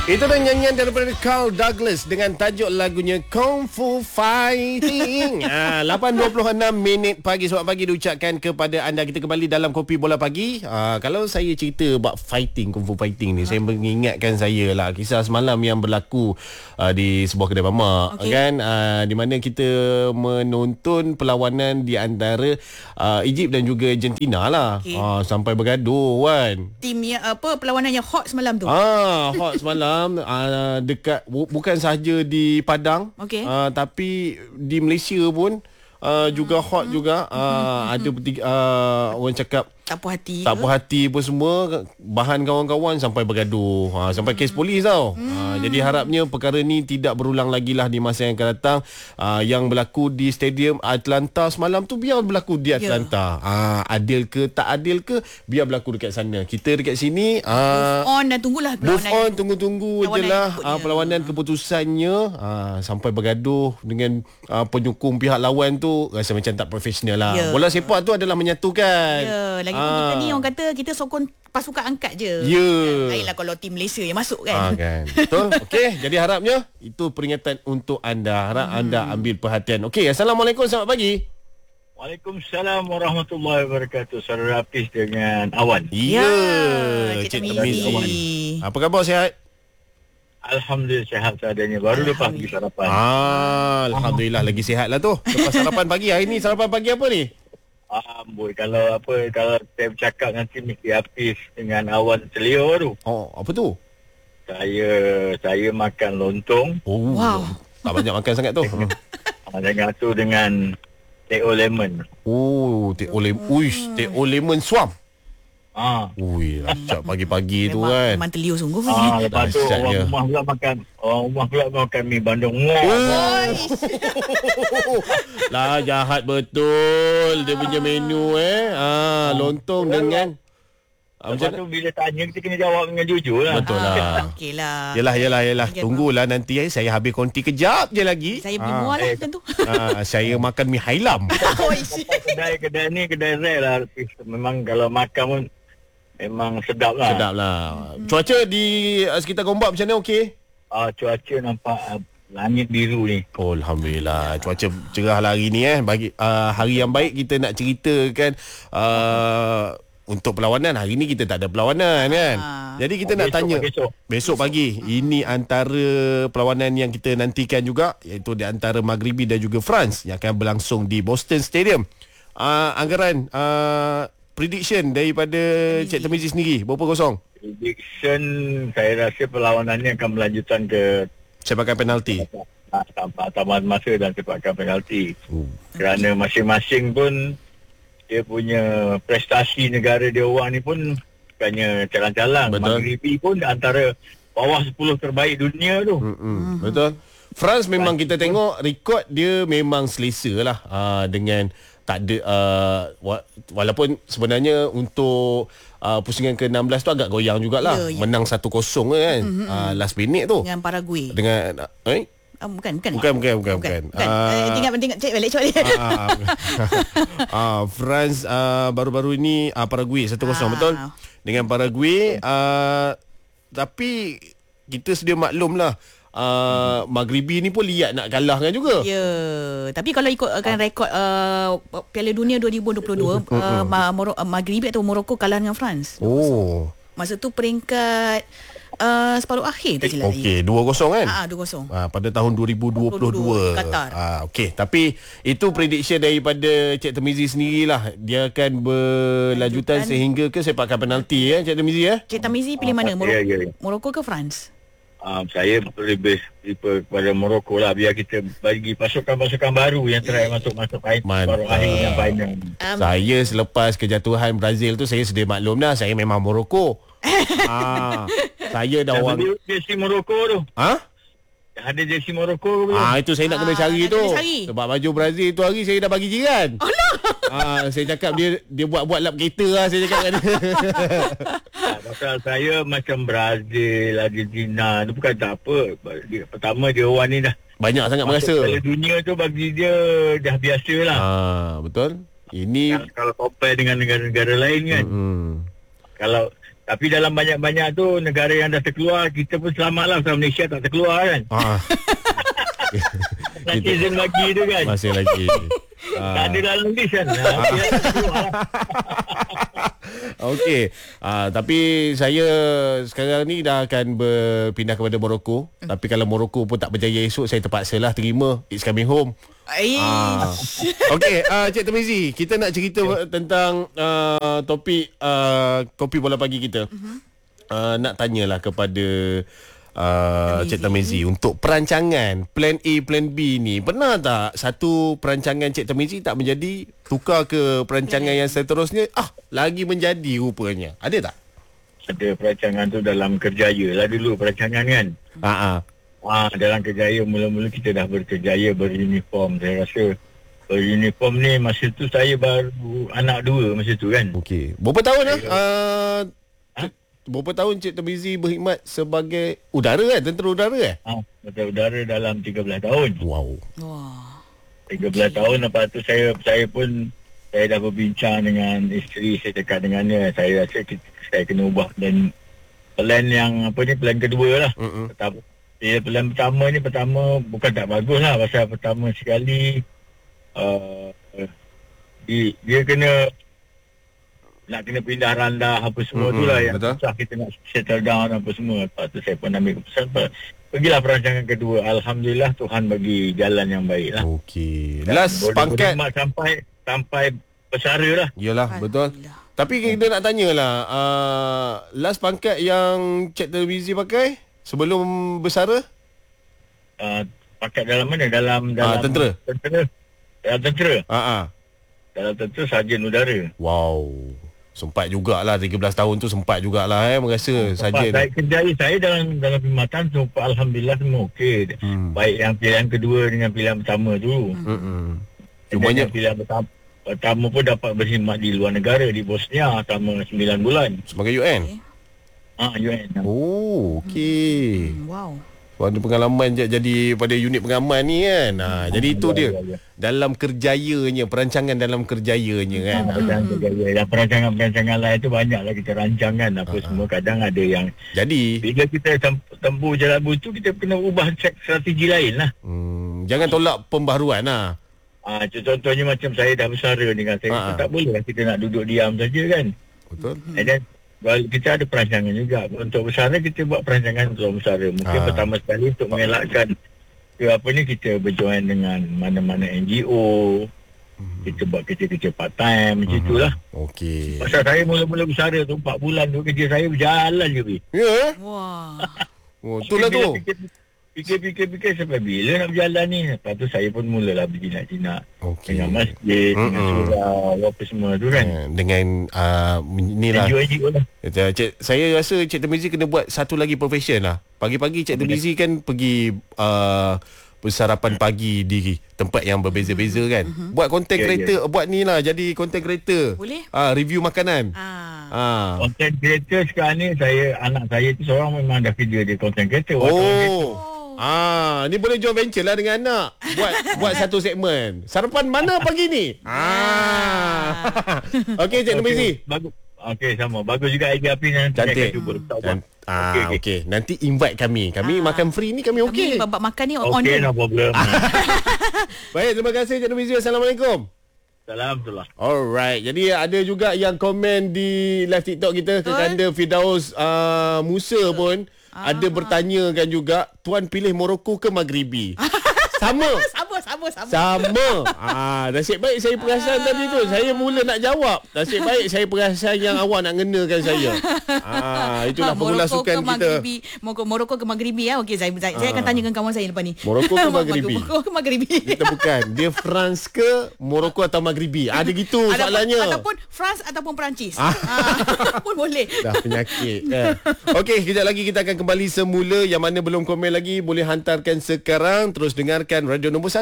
Itu dah nyanyian daripada Carl Douglas dengan tajuk lagunya Kung Fu Fighting. 8.26 minit pagi. Selamat pagi diucapkan kepada anda. Kita kembali dalam Kopi Bola Pagi. Kalau saya cerita about fighting, Kung Fu Fighting ni, saya mengingatkan saya lah kisah semalam yang berlaku di sebuah kedai mamak, kan, di mana kita menonton perlawanan di antara Egypt dan juga Argentina lah. Sampai bergaduh kan. Tim yang perlawanan yang hot semalam tu. Hot semalam. Dekat bukan sahaja di Padang, tapi di Malaysia pun juga hot juga. Ada orang cakap tak puas hati. Tak puas hati pun semua. Bahan kawan-kawan sampai bergaduh. Sampai kes polis tau. Jadi harapnya perkara ni tidak berulang lagi lah di masa yang akan datang. Yang berlaku di Stadium Atlanta semalam tu, biar berlaku di Atlanta. Adil ke tak adil ke, biar berlaku dekat sana. Kita dekat sini move on dan tunggulah perlawanan. Move on, tunggu-tunggu je lah perlawanan keputusannya. Sampai bergaduh dengan penyokong pihak lawan tu, rasa macam tak profesional lah. Bola sepak tu adalah menyatukan. Lagi kita ni orang kata kita sokong pasukan angkat je. Lainlah kalau tim Malaysia yang masuk kan. Kan. Betul. Okey, jadi harapnya itu peringatan untuk anda. Harap anda ambil perhatian. Okey, Assalamualaikum, selamat pagi. Waalaikumsalam warahmatullahi wabarakatuh. Saudara Hafiz dengan Awan. Cik Tamizi. Apa khabar, sihat? Alhamdulillah sihat seadanya. Baru lepas pergi sarapan. Alhamdulillah lagi sihat lah tu. Lepas sarapan pagi. Hari ni sarapan pagi apa ni? Kalau saya bercakap nanti mesti Hafiz dengan Awan Selio tu. Apa tu? Saya makan lontong. Wow. Tak banyak makan sangat tu. Dengan tu dengan teh lemon. Teh lemon suam. Dahsyat pagi-pagi tu kan. Memang telio sungguh. Lepas tu orang rumah pula makan mi Bandung. Lah jahat betul dia punya menu lontong dengan lepas tu bila tanya kita kena jawab dengan jujur lah. Betul lah. Okeylah. Yelah. Tunggulah nanti saya habis konti kejap je lagi. Saya beli mual lah macam tu. Saya makan mi hailam. Kedai ni kedai rare lah. Memang kalau makan pun memang sedap lah. Cuaca di sekitar Gombak macam mana, okey? Cuaca nampak langit biru ni. Alhamdulillah. Cuaca cerah lah hari ni. Bagi hari yang baik kita nak ceritakan untuk perlawanan. Hari ni kita tak ada perlawanan kan. Jadi kita nak tanya besok pagi. Ini antara perlawanan yang kita nantikan juga, iaitu di antara Maghribi dan juga France yang akan berlangsung di Boston Stadium. Anggaran prediction daripada Cik Tamizi sendiri, berapa kosong? Prediction saya rasa perlawanannya akan melanjutkan ke sepakan penalti. Tambahan masa dan sepakan penalti. Kerana masing-masing pun dia punya prestasi negara dia orang ni pun bukannya calang-calang. Maghribi pun antara bawah 10 terbaik dunia tu. Betul. France memang kita tengok rekod dia memang selesa lah, dengan tak ada walaupun sebenarnya untuk pusingan ke-16 tu agak goyang jugalah. Menang 1-0 kan. Last minute tu dengan Paraguay. Dengan Bukan. Tengok cek balik France baru-baru ini Paraguay 1-0 betul dengan Paraguay. Tapi kita sedia maklum lah, Maghribi ni pun liat nak kalahkan juga. Tapi kalau ikutkan rekod Piala Dunia 2022, Maghribi atau Morocco kalah dengan France. Masa tu peringkat separuh akhir tak silap. 2-0 kan? 2-0. Pada tahun 2022 Qatar. Tapi itu prediction daripada Cik Tamizi sendirilah. Dia akan berlanjutan sehingga ke sepakan penalti Cik Tamizi Cik Tamizi pilih mana? Morocco ke France? Saya lebih kepada Morocco lah, biar kita bagi pasukan-pasukan baru yang try masuk final. Saya selepas kejatuhan Brazil tu, saya sedia maklum dah, saya memang Morocco. Saya dah orang jersey Morocco tu. Ada jersey Morocco. Itu saya nak kena cari tu. Sebab baju Brazil tu hari saya dah bagi jiran. Saya cakap dia buat lap kereta lah, saya cakap kan. Pasal saya macam Brazil, Argentina tu bukan tak apa. Pertama dia orang ni dah banyak sangat merasa. Piala dunia tu bagi dia dah biasa lah. Betul. Ini kalau compare dengan negara-negara lain kan. Tapi dalam banyak-banyak tu negara yang dah terkeluar, kita pun selamatlah pasal Malaysia tak terkeluar kan. Netizen lagi tu kan. Masih lagi. Tak ada dalam list kan. Okey. Tapi saya sekarang ni dah akan berpindah kepada Morocco. Tapi kalau Morocco pun tak berjaya esok, saya terpaksalah terima. It's coming home. Okey, Cik Termizi, kita nak cerita tentang topik kopi bola pagi kita. Nak tanyalah kepada Cik Termizi, untuk perancangan plan A, plan B ni, pernah tak satu perancangan Cik Termizi tak menjadi, tukar ke perancangan yang seterusnya, lagi menjadi rupanya? Ada tak? Ada perancangan tu dalam kerjaya lah dulu perancangan kan. Dalam kerjaya mula-mula kita dah berkerjaya beruniform. Saya rasa beruniform ni masa tu saya baru anak 2 masa tu kan. Okey. Berapa tahun berapa tahun Cik Termizi berkhidmat sebagai udara kan? Tentera udara Tentera udara dalam 13 tahun. Wow. 13 tahun. Lepas tu saya pun dah berbincang dengan isteri, saya cakap dengannya, saya rasa saya kena ubah plan yang plan kedua lah. Plan pertama bukan tak bagus lah. Pasal pertama sekali dia nak kena pindah randah apa semua tu lah yang susah, kita nak settle down apa semua. Lepas tu saya pun ambil keputusan, pergilah perancangan kedua. Alhamdulillah Tuhan bagi jalan yang baik lah. Okey. Last pangkat sampai bersara lah. Yalah, betul. Tapi kita nak tanyalah, last pangkat yang Cik Termizi pakai sebelum bersara? Pangkat dalam mana? Dalam tentera. Dalam tentera. Dalam tentera sarjan udara. Wow. Sempat jugalah 13 tahun tu, sempat jugalah merasa sarjan. Kerjaya saya dalam perkhidmatan tu alhamdulillah semua okey. Baik yang pilihan kedua dengan pilihan pertama tu. Cumanya pilihan pertama pun dapat berkhidmat di luar negara, di Bosnia selama 9 bulan sebagai UN. UN. Oh, okey. Wow. Ada pengalaman jadi pada unit pengaman ni kan. Jadi itu dia. Dalam kerjayanya, perancangan dalam kerjayanya kan. Dan perancangan lain tu banyaklah kita rancangan apa semua. Kadang ada yang jadi bila kita tempuh jalan buntu, kita kena ubah strategi lain lah. Jangan tolak pembaharuan lah. Contohnya macam saya dah bersara dengan saya, tak boleh lah kita nak duduk diam saja kan. Betul. And then kita ada perancangan juga. Untuk bersara kita buat perancangan untuk bersara. Mungkin pertama sekali untuk mengelakkan kita berjoin dengan mana-mana NGO. Kita buat kerja-kerja part time macam itulah. Okey. Pasal saya mula-mula bersara tu 4 bulan tu kerja saya berjalan je. Ya? Wah. Itulah tu. Fikir sampai bila nak berjalan ni. Lepas tu saya pun mulalah berjinak-jinak dengan masjid, dengan surau, apa semua tu kan. Dengan inilah. Saya rasa Cik Termizi kena buat satu lagi profession lah. Pagi-pagi Cik Termizi kan pergi bersarapan pagi di tempat yang berbeza-beza kan. Buat content creator, buat ni lah, jadi content creator. Boleh? Review makanan. Content creator sekarang ni, anak saya tu seorang memang dah kerja di content creator. Ni boleh joint venture lah dengan anak. Buat satu segmen. Sarapan mana pagi ni? Okey Cik Termizi. Bagus. Okey, sama. Bagus juga idea api nanti. Cantik. Okey. Nanti invite kami. Kami makan free ni kami okey. Kami makan ni on. Okey, no problem. Baik, terima kasih Cik Termizi. Assalamualaikum. Alhamdulillah. Alright. Jadi ada juga yang komen di live TikTok kita, Kekanda Firdaus Musa pun ada bertanyakan juga, tuan pilih Morocco ke Maghribi? Sama. Nasib baik saya perasan tadi tu. Saya mula nak jawab. Nasib baik saya perasan yang awak nak ngenakan saya. Itulah pengulas sukan kita. Morocco ke Maghribi ya. Okey, saya akan tanyakan kawan saya lepas ni. Morocco ke Maghribi? Morocco ke Maghribi? Kita bukan. Dia France ke Morocco atau Maghribi? Ada gitu soalannya. Ataupun France ataupun Perancis. Pun boleh. Dah penyakit kan. Okey, kejap lagi kita akan kembali semula. Yang mana belum komen lagi boleh hantarkan sekarang. Terus dengarkan Radio Nombor 1.